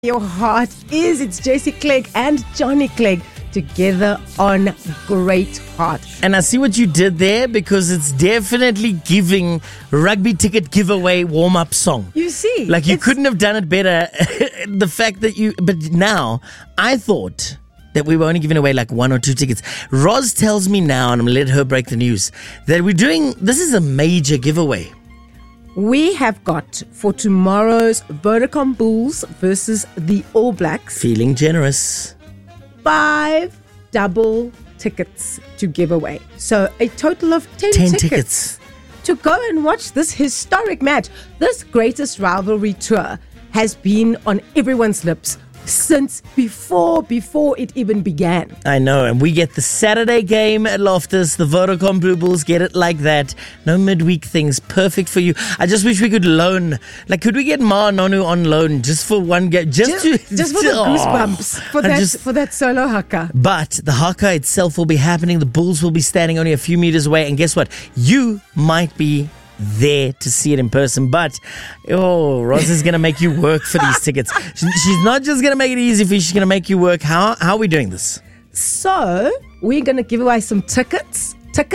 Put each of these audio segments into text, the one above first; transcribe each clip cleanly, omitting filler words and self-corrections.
Your heart is. It's JC Clegg and Johnny Clegg together on Great Heart. And I see what you did there, because it's definitely giving rugby ticket giveaway warm-up song. You see? Like, you couldn't have done it better. The fact that but now, I thought that we were only giving away like 1 or 2 tickets. Roz tells me now, and I'm going to let her break the news, that this is a major giveaway. We have got for tomorrow's Vodacom Bulls versus the All Blacks. Feeling generous. 5 double tickets to give away. So a total of 10 tickets to go and watch this historic match. This greatest rivalry tour has been on everyone's lips since before it even began. I know, and we get the Saturday game at Loftus. The Vodacom Blue Bulls get it like that. No midweek things. Perfect for you. I just wish we could loan. Like, could we get Ma Nonu on loan just for one game? Just for the goosebumps. For that solo haka. But the haka itself will be happening. The Bulls will be standing only a few meters away. And guess what? You might be there to see it in person, but Roz is going to make you work for these tickets. She's not just going to make it easy for you, she's going to make you work. How are we doing this? So we're going to give away some tickets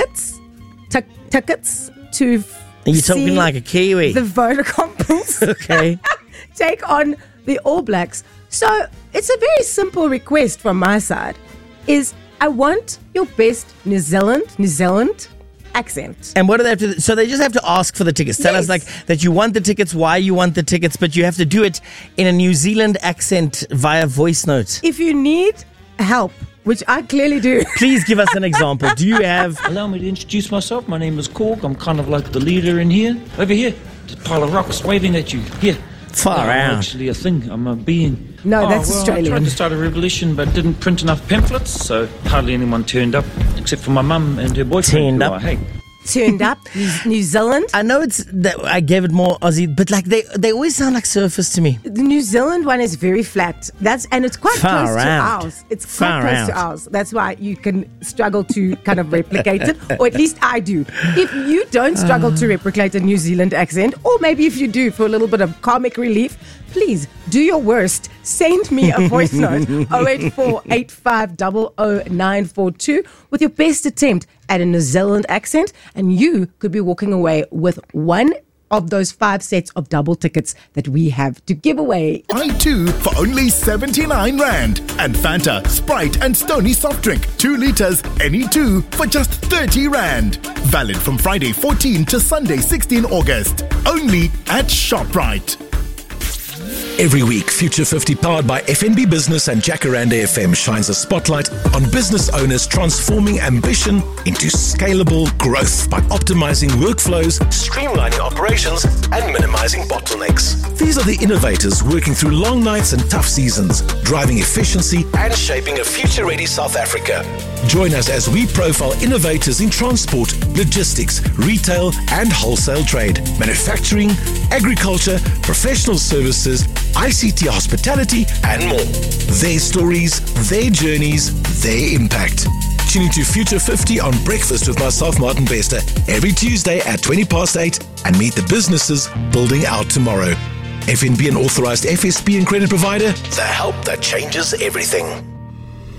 to Are you talking like a Kiwi? The Vodacom Bulls okay. take on the All Blacks. So it's a very simple request from my side, is I want your best New Zealand accent. And what do they have to? So they just have to ask for the tickets. Tell us, like, that you want the tickets, why you want the tickets, but you have to do it in a New Zealand accent via voice note. If you need help, which I clearly do, please give us an example. Do you have? Allow me to introduce myself. My name is Korg. I'm kind of like the leader in here. Over here, there's a pile of rocks waving at you. Here. Far out. I'm actually a thing. I'm a being. No, that's Australian. I tried to start a revolution, but didn't print enough pamphlets, so hardly anyone turned up, except for my mum and her boyfriend. Turned up. New Zealand. I know it's that I gave it more Aussie, but like they always sound like surfers to me. The New Zealand one is very flat. And it's quite close to ours. It's quite close to ours. That's why you can struggle to kind of replicate it, or at least I do. If you don't struggle to replicate a New Zealand accent, or maybe if you do for a little bit of comic relief, please do your worst. Send me a voice note 084 85 00942 with your best attempt at a New Zealand accent, and you could be walking away with one of those 5 sets of double tickets that we have to give away. I2 for only 79 Rand. And Fanta, Sprite and Stony soft drink, 2 litres, any 2 for just 30 Rand. Valid from Friday 14 to Sunday 16 August. Only at ShopRite. Every week, Future 50 powered by FNB Business and Jacaranda FM shines a spotlight on business owners transforming ambition into scalable growth by optimizing workflows, streamlining operations, and minimizing bottlenecks. These are the innovators working through long nights and tough seasons, driving efficiency and shaping a future-ready South Africa. Join us as we profile innovators in transport, logistics, retail, and wholesale trade, manufacturing, agriculture, professional services, ICT hospitality, and more. Their stories, their journeys, their impact. Tune into Future 50 on Breakfast with myself, Martin Bester, every Tuesday at 8:20 and meet the businesses building our tomorrow. FNB, an authorized FSP and credit provider, the help that changes everything.